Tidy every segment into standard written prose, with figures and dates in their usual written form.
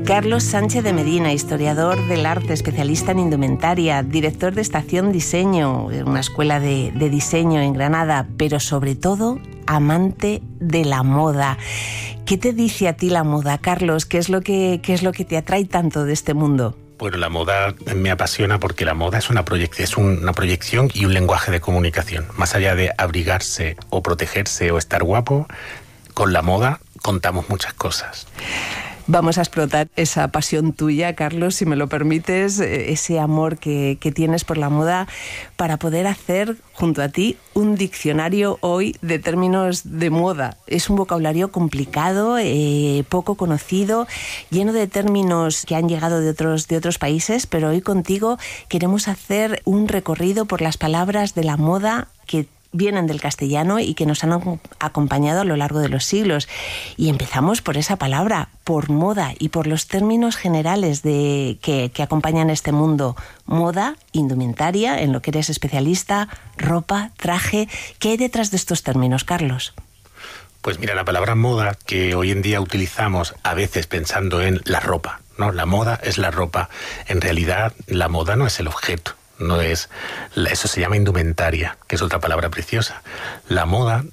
Carlos Sánchez de Medina, historiador del arte, especialista en indumentaria, director de Estación Diseño, una escuela de diseño en Granada, pero sobre todo amante de la moda. ¿Qué te dice a ti la moda, Carlos? ¿Qué es lo que te atrae tanto de este mundo? Bueno, la moda me apasiona porque la moda es una proyección y un lenguaje de comunicación. Más allá de abrigarse o protegerse o estar guapo, con la moda contamos muchas cosas. Vamos a explotar esa pasión tuya, Carlos, si me lo permites, ese amor que tienes por la moda, para poder hacer junto a ti un diccionario hoy de términos de moda. Es un vocabulario complicado, poco conocido, lleno de términos que han llegado de otros países, pero hoy contigo queremos hacer un recorrido por las palabras de la moda que vienen del castellano y que nos han acompañado a lo largo de los siglos. Y empezamos por esa palabra, por moda, y por los términos generales que acompañan este mundo. Moda, indumentaria, en lo que eres especialista, ropa, traje. ¿Qué hay detrás de estos términos, Carlos? Pues mira, la palabra moda, que hoy en día utilizamos a veces pensando en la ropa, ¿no? La moda es la ropa. En realidad, la moda no es el objeto. No es, eso se llama indumentaria, que es otra palabra preciosa. La moda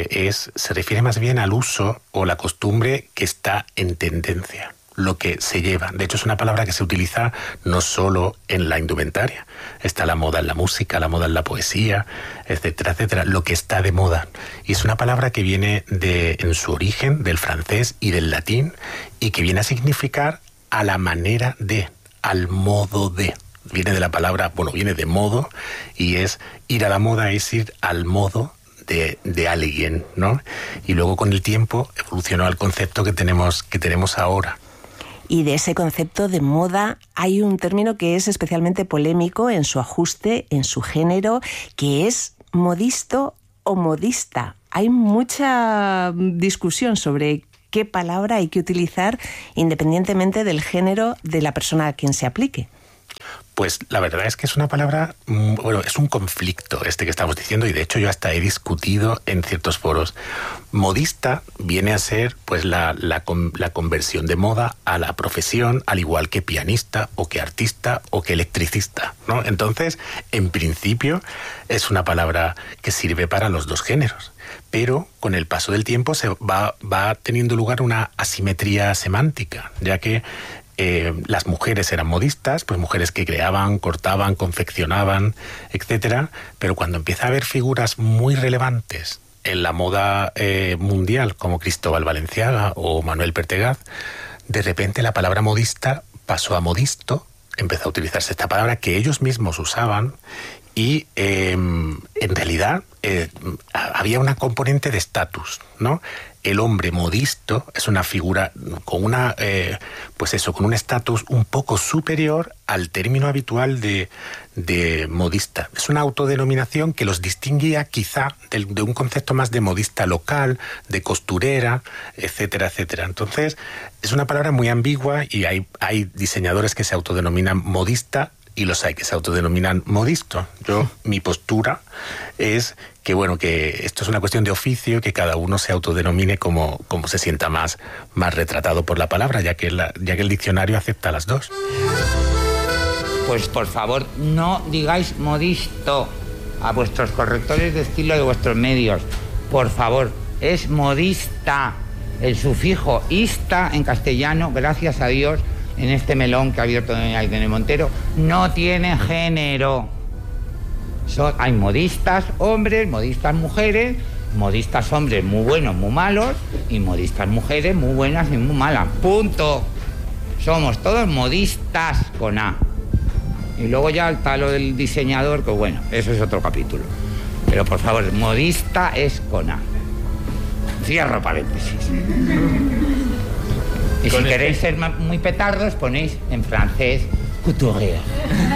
se refiere más bien al uso o la costumbre que está en tendencia, lo que se lleva. De hecho, es una palabra que se utiliza no solo en la indumentaria. Está la moda en la música, la moda en la poesía, etcétera, etcétera. Lo que está de moda. Y es una palabra que viene en su origen del francés y del latín, y que viene a significar a la manera de, al modo de. Viene de la palabra, viene de modo, y es ir a la moda, es ir al modo de alguien, ¿no? Y luego con el tiempo evolucionó al concepto que tenemos ahora. Y de ese concepto de moda hay un término que es especialmente polémico en su ajuste, en su género, que es modisto o modista. Hay mucha discusión sobre qué palabra hay que utilizar independientemente del género de la persona a quien se aplique. Pues la verdad es que es una palabra, es un conflicto que estamos diciendo, y de hecho yo hasta he discutido en ciertos foros. Modista viene a ser pues la conversión de moda a la profesión, al igual que pianista o que artista o que electricista, ¿no? Entonces, en principio, es una palabra que sirve para los dos géneros. Pero con el paso del tiempo se va teniendo lugar una asimetría semántica, ya que las mujeres eran modistas, pues mujeres que creaban, cortaban, confeccionaban, etcétera. Pero cuando empieza a haber figuras muy relevantes en la moda mundial, como Cristóbal Valenciaga o Manuel Pertegaz, de repente la palabra modista pasó a modisto, empezó a utilizarse esta palabra que ellos mismos usaban, y en realidad había una componente de estatus, ¿no? El hombre modisto es una figura con con un estatus un poco superior al término habitual de modista. Es una autodenominación que los distinguía quizá de un concepto más de modista local, de costurera, etcétera, etcétera. Entonces, es una palabra muy ambigua, y hay diseñadores que se autodenominan modista y los hay que se autodenominan modisto. Mi postura es que esto es una cuestión de oficio, que cada uno se autodenomine como se sienta más retratado por la palabra, ya que el diccionario acepta las dos. Pues por favor, no digáis modisto a vuestros correctores de estilo de vuestros medios. Por favor, es modista. El sufijo ista en castellano, gracias a Dios, en este melón que ha abierto doña Irene Montero, no tiene género. Hay modistas hombres, modistas mujeres, modistas hombres muy buenos, muy malos, y modistas mujeres muy buenas y muy malas. Punto. Somos todos modistas con A. Y luego ya está lo del diseñador, que bueno, eso es otro capítulo. Pero por favor, modista es con A. Cierro paréntesis. Y si queréis ser muy petardos, ponéis en francés couturier.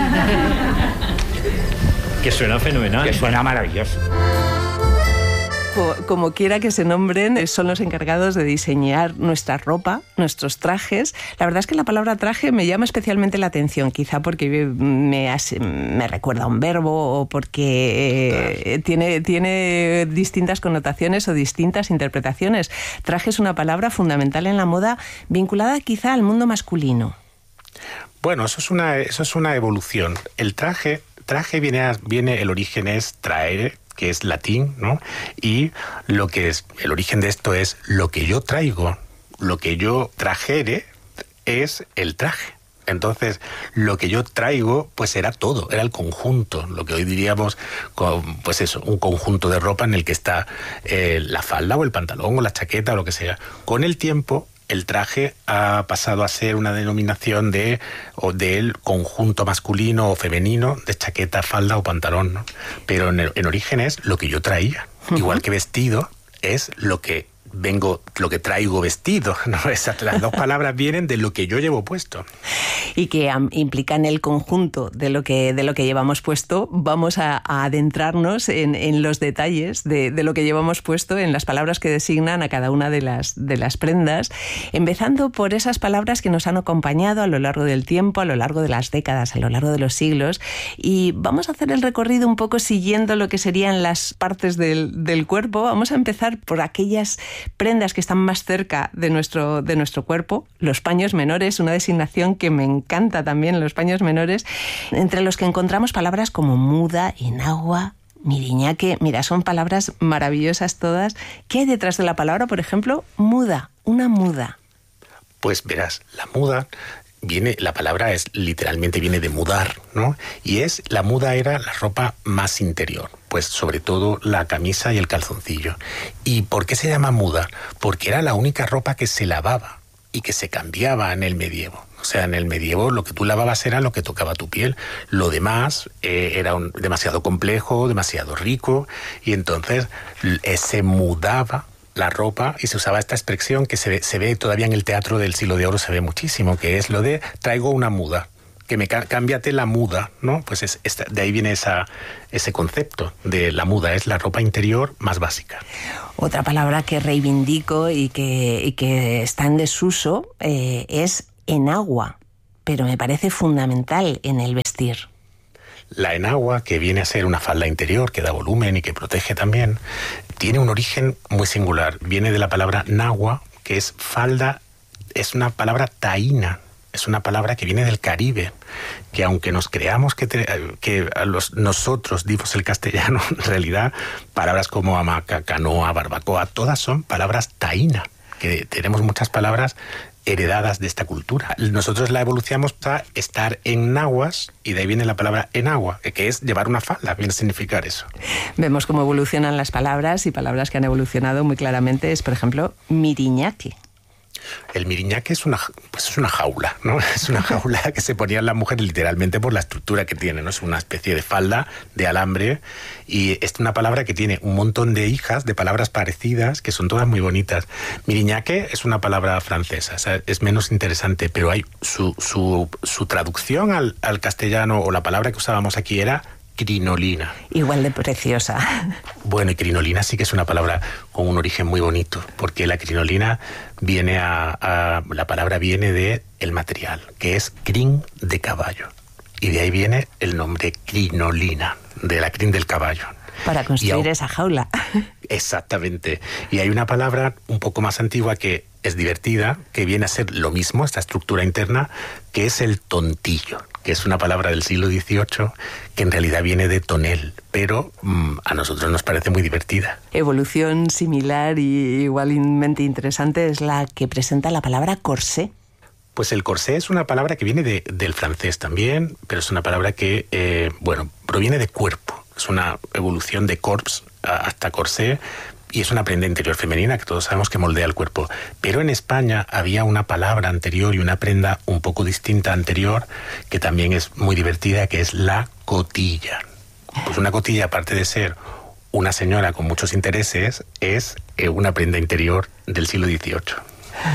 Que suena fenomenal. Que suena maravilloso. como quiera que se nombren, son los encargados de diseñar nuestra ropa, nuestros trajes. La verdad es que la palabra traje me llama especialmente la atención, quizá porque me recuerda a un verbo o porque tiene distintas connotaciones o distintas interpretaciones. Traje es una palabra fundamental en la moda, vinculada quizá al mundo masculino. Bueno, eso es una evolución. El traje viene, el origen es traere, que es latín, ¿no? Y el origen de esto es lo que yo traigo, lo que yo trajere es el traje. Entonces, lo que yo traigo, pues era todo, era el conjunto, lo que hoy diríamos, pues eso, un conjunto de ropa en el que está la falda o el pantalón o la chaqueta o lo que sea. Con el tiempo, el traje ha pasado a ser una denominación del conjunto masculino o femenino de chaqueta, falda o pantalón, ¿no? Pero en origen es lo que yo traía. Uh-huh. Igual que vestido es lo que traigo vestido, ¿no? Las dos palabras vienen de lo que yo llevo puesto. Y que implican el conjunto de lo que llevamos puesto. Vamos a adentrarnos en los detalles de lo que llevamos puesto, en las palabras que designan a cada una de las prendas, empezando por esas palabras que nos han acompañado a lo largo del tiempo, a lo largo de las décadas, a lo largo de los siglos. Y vamos a hacer el recorrido un poco siguiendo lo que serían las partes del cuerpo. Vamos a empezar por aquellas prendas que están más cerca de nuestro cuerpo, los paños menores, una designación que me encanta también, los paños menores, entre los que encontramos palabras como muda, enagua, miriñaque. Mira, son palabras maravillosas todas. ¿Qué hay detrás de la palabra, por ejemplo, muda? Una muda. Pues verás, la muda la palabra literalmente viene de mudar, ¿no? Y la muda era la ropa más interior, pues sobre todo la camisa y el calzoncillo. ¿Y por qué se llama muda? Porque era la única ropa que se lavaba y que se cambiaba en el medievo. O sea, en el medievo lo que tú lavabas era lo que tocaba tu piel. Lo demás era demasiado complejo, demasiado rico, y entonces se mudaba la ropa y se usaba esta expresión que se ve todavía en el teatro del Siglo de Oro, se ve muchísimo, que es lo de traigo una muda, que cámbiate la muda, ¿no? Pues de ahí viene ese concepto de la muda, es la ropa interior más básica. Otra palabra que reivindico y que está en desuso es enagua, pero me parece fundamental en el vestir. La enagua, que viene a ser una falda interior que da volumen y que protege también, tiene un origen muy singular. Viene de la palabra nagua, que es falda, es una palabra taína, es una palabra que viene del Caribe, que aunque nos creamos que nosotros dimos el castellano, en realidad palabras como hamaca, canoa, barbacoa, todas son palabras taína, que tenemos muchas palabras heredadas de esta cultura. Nosotros la evolucionamos a estar en nahuas, y de ahí viene la palabra enagua, que es llevar una falda, viene a significar eso. Vemos cómo evolucionan las palabras, y palabras que han evolucionado muy claramente es, por ejemplo, miriñaque. El miriñaque es una jaula, ¿no? Es una jaula que se ponían las mujeres literalmente por la estructura que tiene, ¿no? Es una especie de falda de alambre, y es una palabra que tiene un montón de hijas de palabras parecidas que son todas muy bonitas. Miriñaque es una palabra francesa, o sea, es menos interesante, pero hay su traducción al castellano, o la palabra que usábamos aquí era crinolina. Igual de preciosa. Bueno, y crinolina sí que es una palabra con un origen muy bonito, porque la crinolina viene la palabra viene de el material, que es crin de caballo. Y de ahí viene el nombre crinolina, de la crin del caballo. Para construir esa jaula. Exactamente. Y hay una palabra un poco más antigua que es divertida, que viene a ser lo mismo, esta estructura interna, que es el tontillo, que es una palabra del siglo XVIII que en realidad viene de tonel, pero a nosotros nos parece muy divertida. Evolución similar y igualmente interesante es la que presenta la palabra corsé. Pues el corsé es una palabra que viene del francés también, pero es una palabra que, proviene de cuerpo. Es una evolución de corps hasta corsé, y es una prenda interior femenina que todos sabemos que moldea el cuerpo. Pero en España había una palabra anterior y una prenda un poco distinta anterior, que también es muy divertida, que es la cotilla. Pues una cotilla, aparte de ser una señora con muchos intereses, es una prenda interior del siglo XVIII.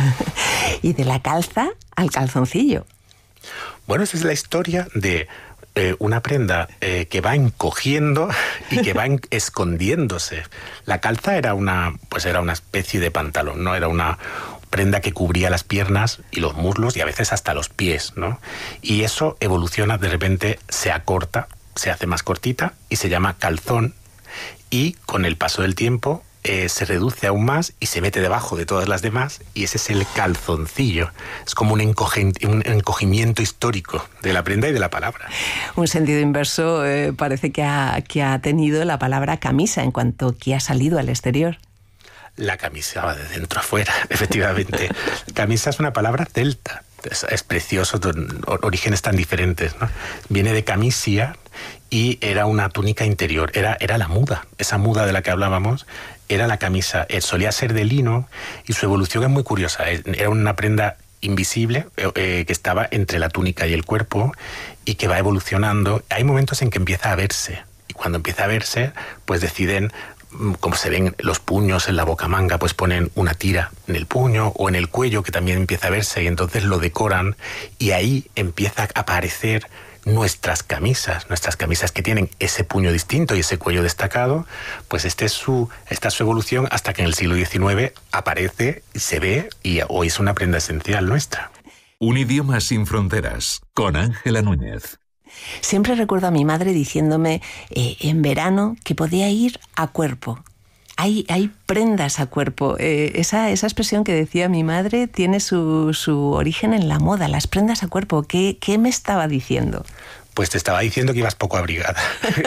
Y de la calza al calzoncillo. Bueno, esa es la historia de una prenda que va encogiendo y que va escondiéndose. La calza era una especie de pantalón, ¿no? Era una prenda que cubría las piernas y los muslos y a veces hasta los pies, ¿no? Y eso evoluciona, de repente se acorta, se hace más cortita y se llama calzón, y con el paso del tiempo se reduce aún más y se mete debajo de todas las demás, y ese es el calzoncillo. Es como un encogimiento histórico de la prenda y de la palabra. Un sentido inverso parece que ha tenido la palabra camisa en cuanto que ha salido al exterior. La camisa va de dentro a fuera, efectivamente. Camisa es una palabra celta. Es precioso, orígenes tan diferentes, ¿no? Viene de camisia y era una túnica interior, era la muda. Esa muda de la que hablábamos era la camisa. Solía ser de lino y su evolución es muy curiosa. Era una prenda invisible que estaba entre la túnica y el cuerpo y que va evolucionando. Hay momentos en que empieza a verse, y cuando empieza a verse, pues deciden, como se ven los puños en la bocamanga, pues ponen una tira en el puño o en el cuello, que también empieza a verse, y entonces lo decoran, y ahí empieza a aparecer nuestras camisas que tienen ese puño distinto y ese cuello destacado. Pues esta es su evolución, hasta que en el siglo XIX aparece y se ve, y hoy es una prenda esencial nuestra. Un idioma sin fronteras, con Ángela Núñez. Siempre recuerdo a mi madre diciéndome en verano que podía ir a cuerpo. Hay prendas a cuerpo. Esa expresión que decía mi madre tiene su origen en la moda, las prendas a cuerpo. ¿Qué me estaba diciendo? Pues te estaba diciendo que ibas poco abrigada.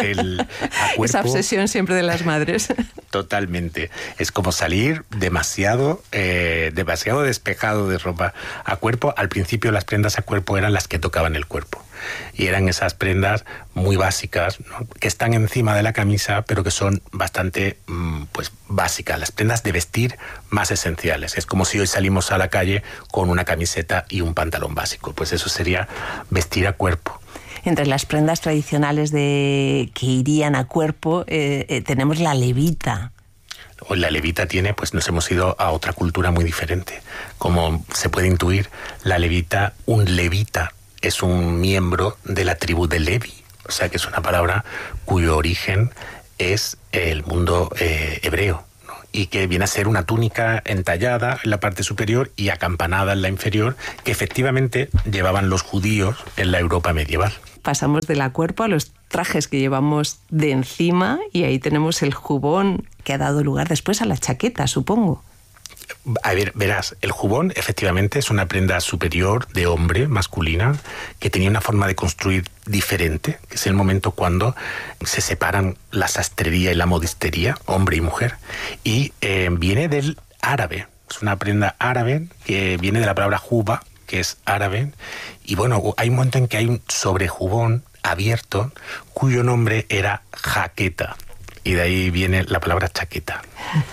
A cuerpo, esa obsesión siempre de las madres. Totalmente. Es como salir demasiado despejado de ropa. A cuerpo, al principio las prendas a cuerpo eran las que tocaban el cuerpo. Y eran esas prendas muy básicas, ¿no? Que están encima de la camisa, pero que son bastante básicas. Las prendas de vestir más esenciales. Es como si hoy salimos a la calle con una camiseta y un pantalón básico. Pues eso sería vestir a cuerpo. Entre las prendas tradicionales que irían a cuerpo tenemos la levita. La levita nos hemos ido a otra cultura muy diferente. Como se puede intuir, un levita es un miembro de la tribu de Levi. O sea que es una palabra cuyo origen es el mundo hebreo, ¿no? Y que viene a ser una túnica entallada en la parte superior y acampanada en la inferior, que efectivamente llevaban los judíos en la Europa medieval. Pasamos de la cuerpo a los trajes que llevamos de encima, y ahí tenemos el jubón, que ha dado lugar después a la chaqueta, supongo. A ver, verás, el jubón efectivamente es una prenda superior de hombre, masculina, que tenía una forma de construir diferente, que es el momento cuando se separan la sastrería y la modistería, hombre y mujer, y viene del árabe. Es una prenda árabe que viene de la palabra juba, que es árabe, y bueno, hay un momento en que hay un sobrejubón abierto cuyo nombre era jaqueta, y de ahí viene la palabra chaqueta.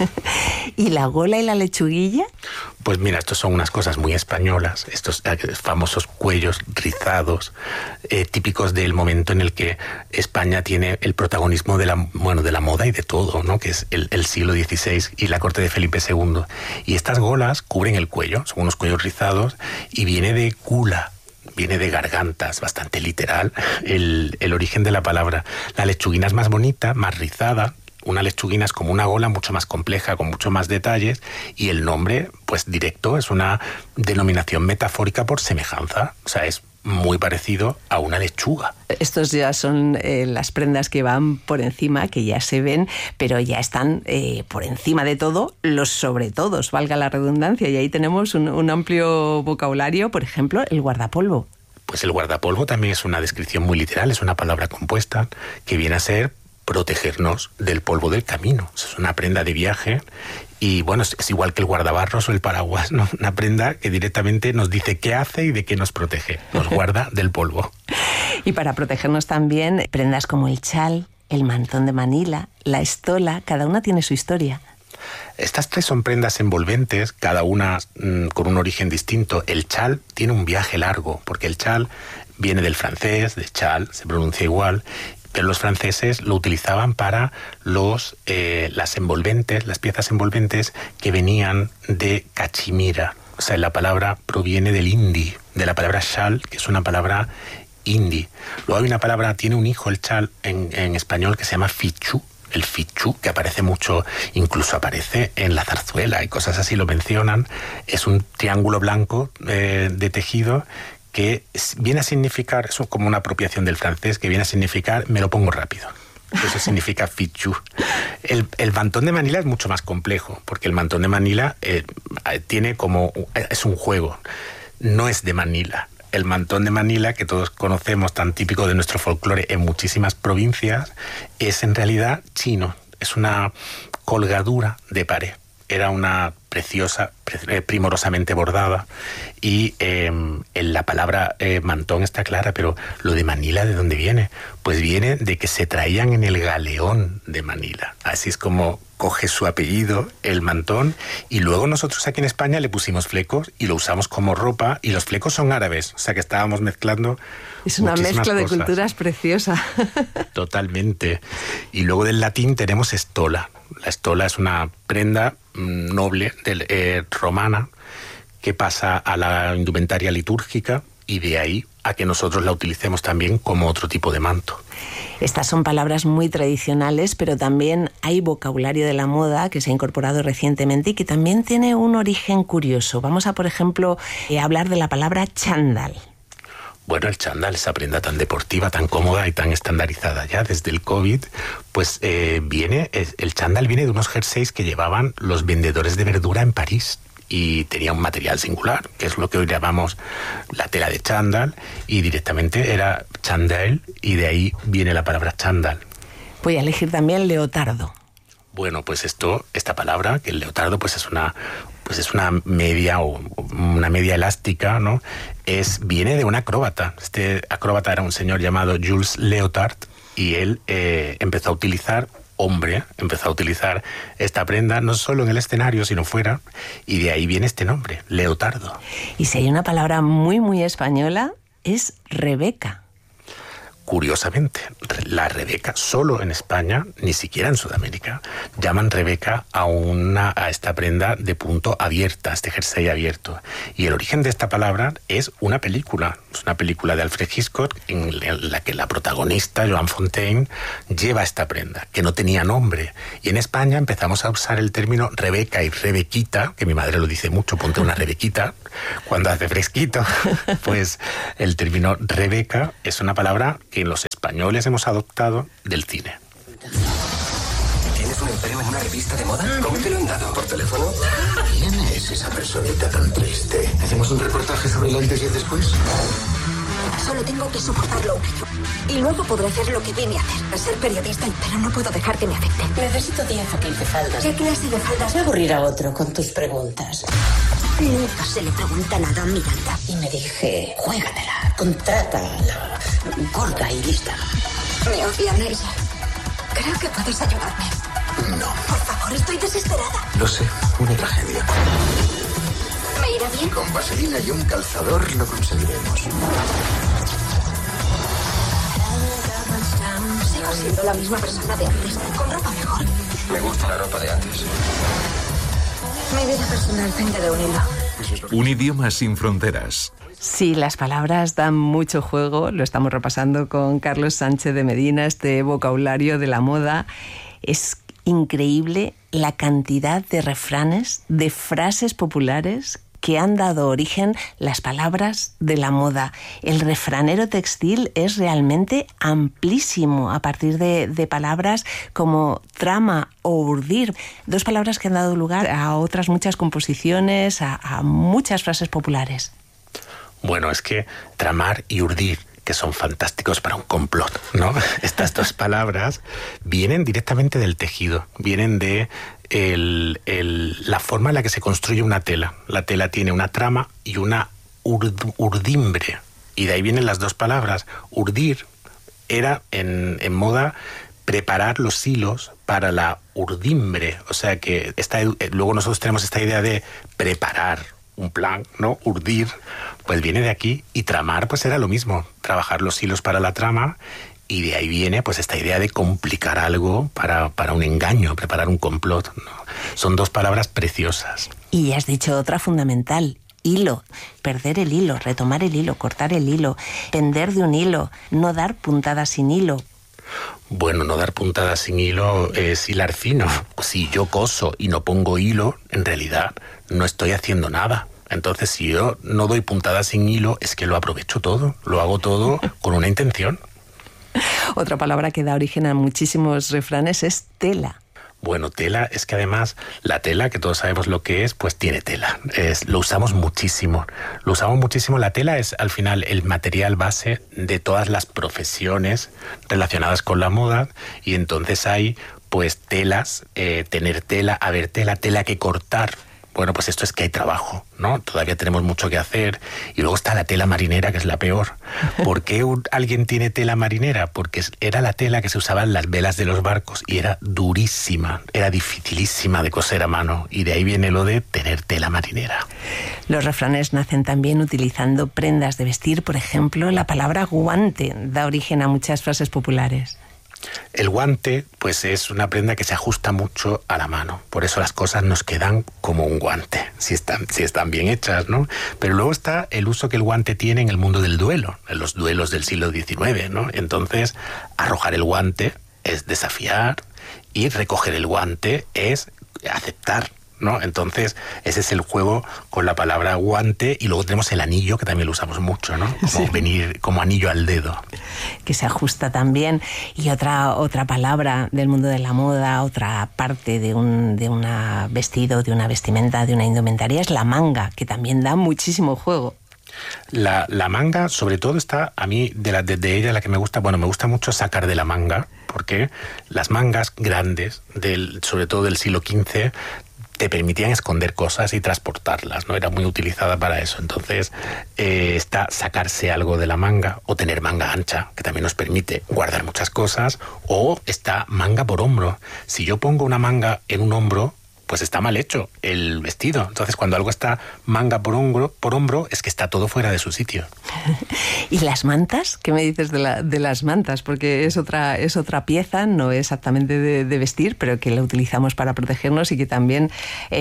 ¿Y la gola y la lechuguilla? Pues mira, estos son unas cosas muy españolas, estos famosos cuellos rizados, típicos del momento en el que España tiene el protagonismo de la moda y de todo, ¿no? Que es el siglo XVI y la corte de Felipe II. Y estas golas cubren el cuello, son unos cuellos rizados, y viene de gula, viene de gargantas, bastante literal, el origen de la palabra. La lechuguina es más bonita, más rizada. Una lechuguina es como una gola mucho más compleja, con mucho más detalles, y el nombre, pues directo, es una denominación metafórica por semejanza. O sea, es muy parecido a una lechuga. Estos ya son las prendas que van por encima, que ya se ven, pero ya están por encima de todo los sobretodos, valga la redundancia, y ahí tenemos un amplio vocabulario. Por ejemplo, el guardapolvo. Pues el guardapolvo también es una descripción muy literal, es una palabra compuesta que viene a ser protegernos del polvo del camino. Es una prenda de viaje y bueno, es igual que el guardabarros o el paraguas, ¿no? Una prenda que directamente nos dice qué hace y de qué nos protege. Nos guarda del polvo. Y para protegernos también, prendas como el chal, el mantón de Manila, la estola, cada una tiene su historia. Estas tres son prendas envolventes, cada una con un origen distinto. El chal tiene un viaje largo, porque el chal viene del francés, de chal, se pronuncia igual, pero los franceses lo utilizaban para las envolventes, las piezas envolventes que venían de cachemira. O sea, la palabra proviene del hindi, de la palabra chal, que es una palabra indie. Luego hay una palabra, tiene un hijo el chal en español que se llama fichú. El fichú, que aparece mucho, incluso aparece en la zarzuela y cosas así, lo mencionan. Es un triángulo blanco de tejido que viene a significar, es como una apropiación del francés, que viene a significar me lo pongo rápido. Eso significa fichú. El mantón de Manila es mucho más complejo, porque el mantón de Manila tiene como, es un juego, no es de Manila. El mantón de Manila, que todos conocemos, tan típico de nuestro folclore en muchísimas provincias, es en realidad chino. Es una colgadura de pared. Era una preciosa, primorosamente bordada, y en la palabra mantón está clara, pero lo de Manila, ¿de dónde viene? Pues viene de que se traían en el galeón de Manila. Así es como coge su apellido, el mantón, y luego nosotros aquí en España le pusimos flecos y lo usamos como ropa, y los flecos son árabes, o sea que estábamos mezclando. Es una mezcla de culturas preciosa. Totalmente. Y luego del latín tenemos estola. La estola es una prenda noble romana que pasa a la indumentaria litúrgica, y de ahí a que nosotros la utilicemos también como otro tipo de manto. Estas son palabras muy tradicionales, pero también hay vocabulario de la moda que se ha incorporado recientemente y que también tiene un origen curioso. Vamos a, por ejemplo, hablar de la palabra chándal. Bueno, el chándal, esa prenda tan deportiva, tan cómoda y tan estandarizada ya desde el COVID, pues el chándal viene de unos jerseys que llevaban los vendedores de verdura en París. Y tenía un material singular, que es lo que hoy llamamos la tela de chándal, y directamente era chandelle, y de ahí viene la palabra chándal. Voy a elegir también leotardo. Bueno, pues esta palabra, que el leotardo pues es una media o una media elástica, ¿no? Viene de un acróbata. Este acróbata era un señor llamado Jules Leotard, y él empezó a utilizar esta prenda no solo en el escenario, sino fuera, y de ahí viene este nombre, leotardo. Y si hay una palabra muy, muy española, es Rebeca. Curiosamente, la Rebeca, solo en España, ni siquiera en Sudamérica, llaman Rebeca a esta prenda de punto abierta, este jersey abierto. Y el origen de esta palabra es una película. Es una película de Alfred Hitchcock en la que la protagonista, Joan Fontaine, lleva esta prenda, que no tenía nombre. Y en España empezamos a usar el término Rebeca y Rebequita, que mi madre lo dice mucho, ponte una Rebequita, cuando hace fresquito. Pues el término Rebeca es una palabra que los españoles hemos adoptado del cine. ¿Tienes un empleo en una revista de moda? ¿Cómo te lo han dado? ¿Por teléfono? ¿Quién es esa personita tan triste? ¿Hacemos un reportaje sobre el antes y el después? Solo tengo que soportarlo un año. Y luego podré hacer lo que vine a hacer, a ser periodista, pero no puedo dejar que me afecte. Necesito 10 o 15 faldas. ¿Qué clase de faldas? Voy a aburrir a otro con tus preguntas. Nunca se le pregunta nada a Miranda. Y me dije, juégatela, contrátala, gorda y lista. Me odian ella. Creo que puedes ayudarme. No. Por favor, estoy desesperada. Lo sé, una tragedia. ¿Me irá bien? Con vaselina y un calzador lo conseguiremos. Sigo siendo la misma persona de antes, con ropa mejor. Me gusta la ropa de antes. Mi vida personal pende de un hilo. Un idioma sin fronteras. Sí, las palabras dan mucho juego. Lo estamos repasando con Carlos Sánchez de Medina, este vocabulario de la moda. Es increíble la cantidad de refranes, de frases populares que han dado origen las palabras de la moda. El refranero textil es realmente amplísimo a partir de palabras como trama o urdir, dos palabras que han dado lugar a otras muchas composiciones, a muchas frases populares. Bueno, es que tramar y urdir, que son fantásticos para un complot, ¿no? Estas dos palabras vienen directamente del tejido, vienen de la forma en la que se construye una tela. La tela tiene una trama y una urdimbre, y de ahí vienen las dos palabras. Urdir era en moda preparar los hilos para la urdimbre, o sea que luego nosotros tenemos esta idea de preparar un plan, ¿no? Urdir, pues viene de aquí, y tramar pues era lo mismo, trabajar los hilos para la trama, y de ahí viene pues esta idea de complicar algo para un engaño, preparar un complot, ¿no? Son dos palabras preciosas. Y has dicho otra fundamental, hilo, perder el hilo, retomar el hilo, cortar el hilo, pender de un hilo, no dar puntadas sin hilo. Bueno, no dar puntadas sin hilo es hilar fino. Si yo coso y no pongo hilo, en realidad no estoy haciendo nada. Entonces, si yo no doy puntadas sin hilo, es que lo aprovecho todo, lo hago todo con una intención. Otra palabra que da origen a muchísimos refranes es tela. Bueno, tela es que además la tela, que todos sabemos lo que es, pues tiene tela. Lo usamos muchísimo. Lo usamos muchísimo. La tela es al final el material base de todas las profesiones relacionadas con la moda, y entonces hay pues telas, tener tela, haber tela, tela que cortar. Bueno, pues esto es que hay trabajo, ¿no? Todavía tenemos mucho que hacer. Y luego está la tela marinera, que es la peor. ¿Por qué alguien tiene tela marinera? Porque era la tela que se usaba en las velas de los barcos y era durísima, era dificilísima de coser a mano. Y de ahí viene lo de tener tela marinera. Los refranes nacen también utilizando prendas de vestir. Por ejemplo, la palabra guante da origen a muchas frases populares. El guante, pues es una prenda que se ajusta mucho a la mano. Por eso las cosas nos quedan como un guante, si están bien hechas, ¿no? Pero luego está el uso que el guante tiene en el mundo del duelo, en los duelos del siglo XIX, ¿no? Entonces, arrojar el guante es desafiar y recoger el guante es aceptar, ¿no? Entonces, ese es el juego con la palabra guante. Y luego tenemos el anillo, que también lo usamos mucho, ¿no? Como venir como anillo al dedo. Que se ajusta también. Y otra palabra del mundo de la moda, otra parte de un vestido, de una vestimenta, de una indumentaria, es la manga, que también da muchísimo juego. La manga, sobre todo, está a mí, de ella la que me gusta, bueno, me gusta mucho sacar de la manga, porque las mangas grandes, sobre todo del siglo XV, te permitían esconder cosas y transportarlas, ¿no? Era muy utilizada para eso. Entonces, está sacarse algo de la manga, o tener manga ancha, que también nos permite guardar muchas cosas, o está manga por hombro. Si yo pongo una manga en un hombro, pues está mal hecho el vestido. Entonces, cuando algo está manga por hombro, es que está todo fuera de su sitio. ¿Y las mantas? ¿Qué me dices de las mantas? Porque es otra pieza, no exactamente de vestir, pero que la utilizamos para protegernos y que también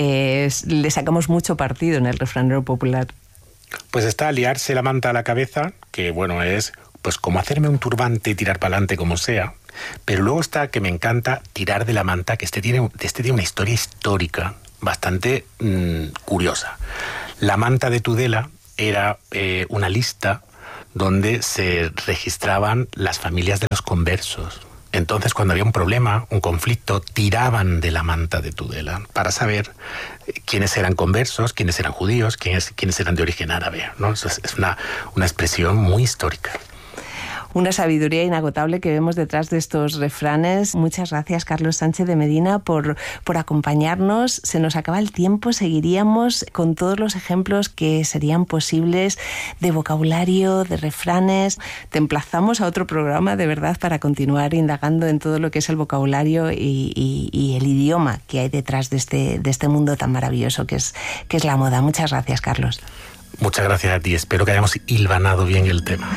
le sacamos mucho partido en el refranero popular. Pues está liarse la manta a la cabeza, que bueno, es pues como hacerme un turbante y tirar para adelante como sea. Pero luego está, que me encanta, tirar de la manta, que este tiene una historia histórica bastante curiosa. La manta de Tudela era una lista donde se registraban las familias de los conversos. Entonces, cuando había un problema, un conflicto, tiraban de la manta de Tudela para saber quiénes eran conversos, quiénes eran judíos, quiénes eran de origen árabe, ¿no? Eso es una expresión muy histórica. Una sabiduría inagotable que vemos detrás de estos refranes. Muchas gracias, Carlos Sánchez de Medina, por acompañarnos. Se nos acaba el tiempo, seguiríamos con todos los ejemplos que serían posibles de vocabulario, de refranes. Te emplazamos a otro programa, de verdad, para continuar indagando en todo lo que es el vocabulario y el idioma que hay detrás de este mundo tan maravilloso que es la moda. Muchas gracias, Carlos. Muchas gracias a ti. Espero que hayamos hilvanado bien el tema.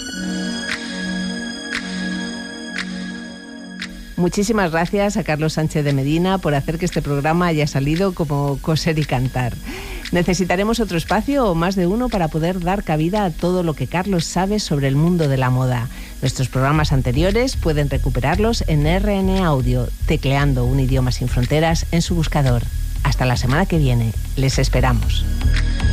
Muchísimas gracias a Carlos Sánchez de Medina por hacer que este programa haya salido como coser y cantar. Necesitaremos otro espacio o más de uno para poder dar cabida a todo lo que Carlos sabe sobre el mundo de la moda. Nuestros programas anteriores pueden recuperarlos en RN Audio, tecleando Un Idioma Sin Fronteras en su buscador. Hasta la semana que viene. Les esperamos.